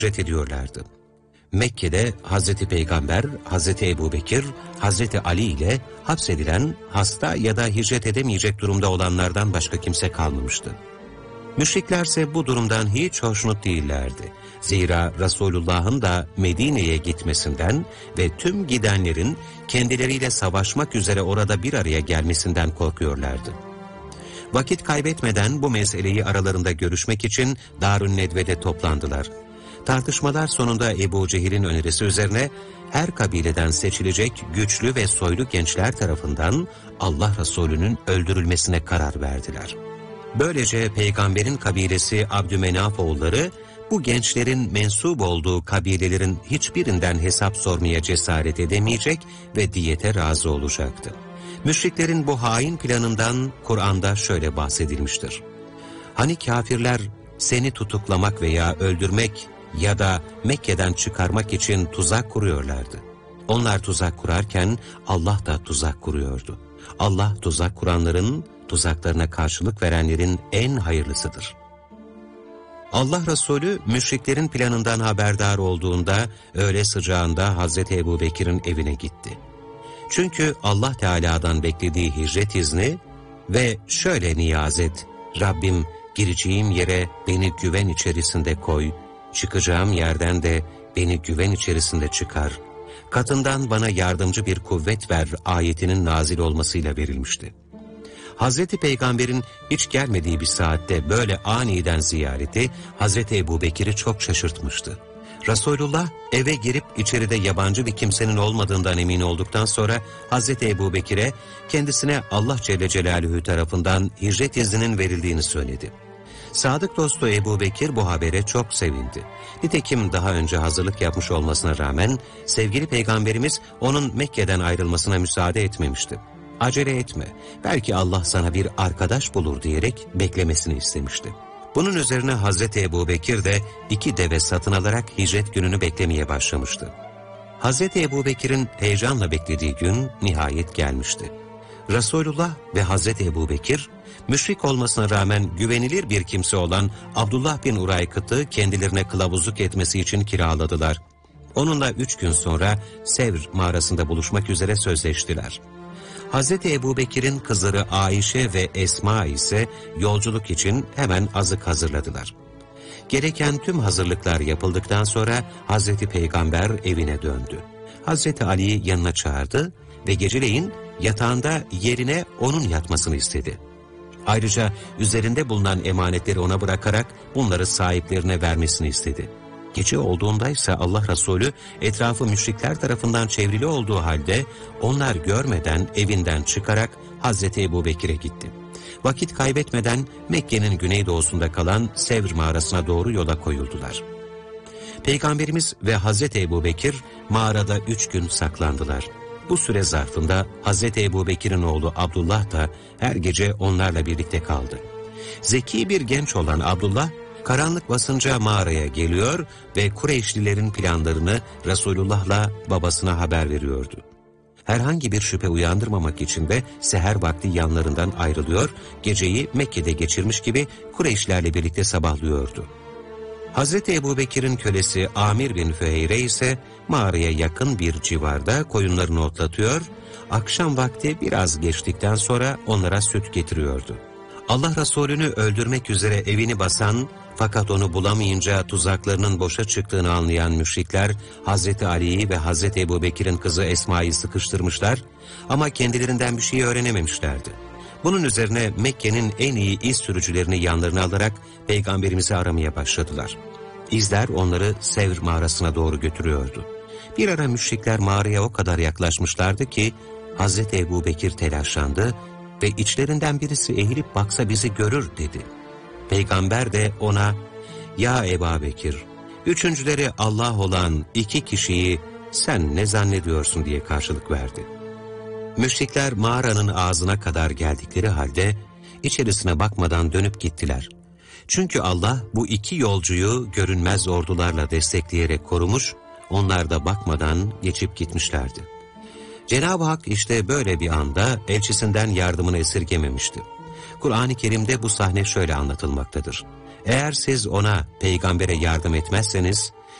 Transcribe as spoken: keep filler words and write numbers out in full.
hicret ediyorlardı. Mekke'de Hazreti Peygamber, Hazreti Ebubekir, Hazreti Ali ile hapsedilen, hasta ya da hicret edemeyecek durumda olanlardan başka kimse kalmamıştı. Müşriklerse bu durumdan hiç hoşnut değillerdi. Zira Resulullah'ın da Medine'ye gitmesinden ve tüm gidenlerin kendileriyle savaşmak üzere orada bir araya gelmesinden korkuyorlardı. Vakit kaybetmeden bu meseleyi aralarında görüşmek için Darun Nedve'de toplandılar. Tartışmalar sonunda Ebu Cehil'in önerisi üzerine her kabileden seçilecek güçlü ve soylu gençler tarafından Allah Resulü'nün öldürülmesine karar verdiler. Böylece Peygamber'in kabilesi Abdümenaf oğulları bu gençlerin mensup olduğu kabilelerin hiçbirinden hesap sormaya cesaret edemeyecek ve diyete razı olacaktı. Müşriklerin bu hain planından Kur'an'da şöyle bahsedilmiştir. Hani kafirler seni tutuklamak veya öldürmek ya da Mekke'den çıkarmak için tuzak kuruyorlardı. Onlar tuzak kurarken Allah da tuzak kuruyordu. Allah tuzak kuranların, tuzaklarına karşılık verenlerin en hayırlısıdır. Allah Resulü müşriklerin planından haberdar olduğunda öğle sıcağında Hazreti Ebubekir'in evine gitti. Çünkü Allah Teala'dan beklediği hicret izni ve şöyle niyaz et, Rabbim gireceğim yere beni güven içerisinde koy, çıkacağım yerden de beni güven içerisinde çıkar, katından bana yardımcı bir kuvvet ver ayetinin nazil olmasıyla verilmişti. Hazreti Peygamber'in hiç gelmediği bir saatte böyle aniden ziyareti Hazreti Ebubekir'i çok şaşırtmıştı. Resulullah eve girip içeride yabancı bir kimsenin olmadığından emin olduktan sonra Hazreti Ebubekir'e kendisine Allah Celle Celaluhu tarafından hicret izninin verildiğini söyledi. Sadık dostu Ebubekir bu habere çok sevindi. Nitekim daha önce hazırlık yapmış olmasına rağmen sevgili Peygamberimiz onun Mekke'den ayrılmasına müsaade etmemişti. Acele etme, belki Allah sana bir arkadaş bulur diyerek beklemesini istemişti. Bunun üzerine Hazreti Ebubekir de iki deve satın alarak hicret gününü beklemeye başlamıştı. Hazreti Ebubekir'in heyecanla beklediği gün nihayet gelmişti. Resulullah ve Hazreti Ebubekir, müşrik olmasına rağmen güvenilir bir kimse olan Abdullah bin Uraykıt'ı kendilerine kılavuzluk etmesi için kiraladılar. Onunla üç gün sonra Sevr mağarasında buluşmak üzere sözleştiler. Hazreti Ebubekir'in kızları Ayşe ve Esma ise yolculuk için hemen azık hazırladılar. Gereken tüm hazırlıklar yapıldıktan sonra Hazreti Peygamber evine döndü. Hazreti Ali'yi yanına çağırdı ve geceleyin yatağında yerine onun yatmasını istedi. Ayrıca üzerinde bulunan emanetleri ona bırakarak bunları sahiplerine vermesini istedi. Gece olduğundaysa Allah Resulü etrafı müşrikler tarafından çevrili olduğu halde onlar görmeden evinden çıkarak Hazreti Ebubekir'e gitti. Vakit kaybetmeden Mekke'nin güneydoğusunda kalan Sevr mağarasına doğru yola koyuldular. Peygamberimiz ve Hazreti Ebubekir mağarada üç gün saklandılar. Bu süre zarfında Hazreti Ebubekir'in oğlu Abdullah da her gece onlarla birlikte kaldı. Zeki bir genç olan Abdullah, karanlık basınca mağaraya geliyor ve Kureyşlilerin planlarını Resulullah'la babasına haber veriyordu. Herhangi bir şüphe uyandırmamak için de seher vakti yanlarından ayrılıyor, geceyi Mekke'de geçirmiş gibi Kureyşlerle birlikte sabahlıyordu. Hazreti Ebubekir'in kölesi Amir bin Füheyre ise mağaraya yakın bir civarda koyunlarını otlatıyor, akşam vakti biraz geçtikten sonra onlara süt getiriyordu. Allah Resulü'nü öldürmek üzere evini basan fakat onu bulamayınca tuzaklarının boşa çıktığını anlayan müşrikler Hazreti Ali'yi ve Hazreti Ebubekir'in kızı Esma'yı sıkıştırmışlar ama kendilerinden bir şey öğrenememişlerdi. Bunun üzerine Mekke'nin en iyi iz sürücülerini yanlarına alarak Peygamberimizi aramaya başladılar. İzler onları Sevr mağarasına doğru götürüyordu. Bir ara müşrikler mağaraya o kadar yaklaşmışlardı ki Hazreti Ebubekir telaşlandı ve içlerinden birisi eğilip baksa bizi görür dedi. Peygamber de ona, "Ya Ebubekir, üçüncüleri Allah olan iki kişiyi sen ne zannediyorsun?" diye karşılık verdi. Müşrikler mağaranın ağzına kadar geldikleri halde içerisine bakmadan dönüp gittiler. Çünkü Allah bu iki yolcuyu görünmez ordularla destekleyerek korumuş, onlar da bakmadan geçip gitmişlerdi. Cenab-ı Hak işte böyle bir anda elçisinden yardımını esirgememişti. Kur'an-ı Kerim'de bu sahne şöyle anlatılmaktadır. Eğer siz ona, peygambere yardım etmezseniz,